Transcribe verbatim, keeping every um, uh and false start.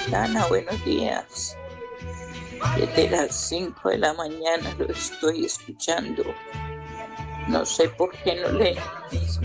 Dana, buenos días. Desde las cinco de la mañana lo estoy escuchando. No sé por qué no le